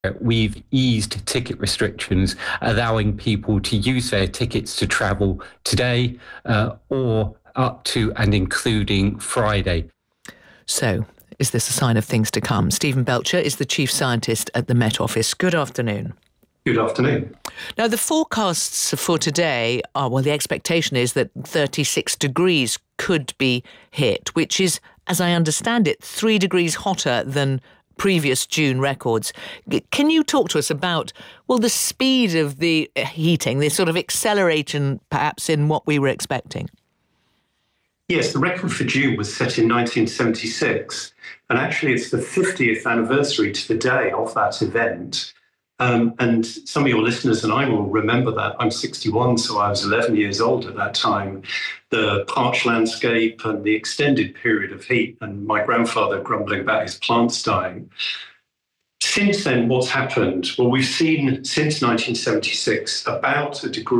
we've eased ticket restrictions, allowing people to use their tickets to travel today or up to and including Friday. So, is this a sign of things to come? Stephen Belcher is the Chief Scientist at the Met Office. Good afternoon. Good afternoon. Now, the forecasts for today are, well, the expectation is that 36 degrees could be hit, which is, as I understand it, 3 degrees hotter than previous June records. Can you talk to us about, well, the speed of the heating, the sort of acceleration perhaps in what we were expecting? Yes, the record for June was set in 1976, and actually it's the 50th anniversary to the day of that event. And some of your listeners and I will remember that. I'm 61, so I was 11 years old at that time. The parched landscape and the extended period of heat, and my grandfather grumbling about his plants dying. Since then, what's happened? Well, we've seen since 1976 about a degree